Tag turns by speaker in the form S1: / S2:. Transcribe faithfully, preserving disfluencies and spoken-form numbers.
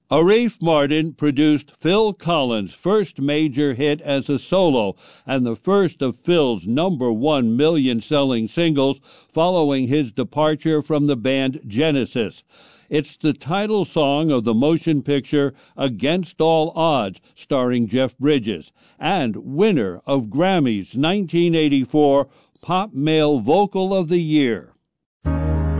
S1: Arif Mardin produced Phil Collins' first major hit as a solo and the first of Phil's number one million-selling singles following his departure from the band Genesis. It's the title song of the motion picture Against All Odds, starring Jeff Bridges, and winner of Grammy's nineteen eighty-four Pop Male Vocal of the Year.